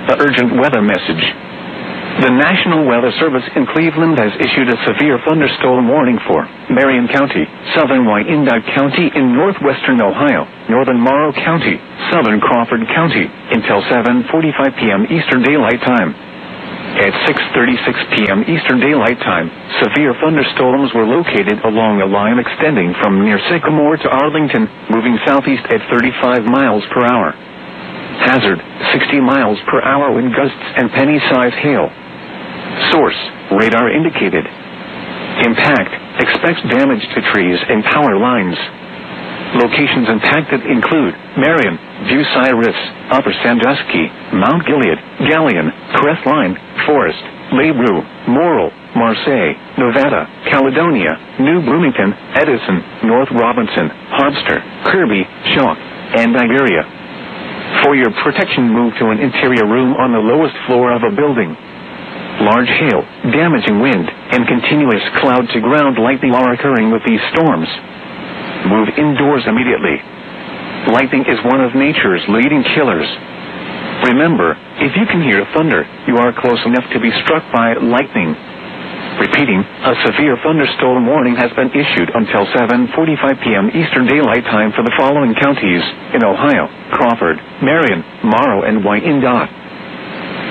The urgent weather message. The National Weather Service in Cleveland has issued a severe thunderstorm warning for Marion County, southern Wyandotte County in northwestern Ohio, northern Morrow County, southern Crawford County, until 7:45 p.m. Eastern Daylight Time. At 6:36 p.m. Eastern Daylight Time, severe thunderstorms were located along a line extending from near Sycamore to Arlington, moving southeast at 35 miles per hour. Hazard, 60 miles per hour wind gusts and penny-size hail. Source, radar indicated. Impact, expects damage to trees and power lines. Locations impacted include Marion, Bucyrus, Upper Sandusky, Mount Gilead, Galion, Crestline, Forest, LeBrew, Morrill, Marseille, Nevada, Caledonia, New Bloomington, Edison, North Robinson, Hobster, Kirby, Shaw, and Iberia. For your protection, move to an interior room on the lowest floor of a building. Large hail, damaging wind, and continuous cloud-to-ground lightning are occurring with these storms. Move indoors immediately. Lightning is one of nature's leading killers. Remember, if you can hear thunder, you are close enough to be struck by lightning. Repeating, a severe thunderstorm warning has been issued until 7:45 p.m. Eastern Daylight Time for the following counties in Ohio: Crawford, Marion, Morrow, and Wyandotte.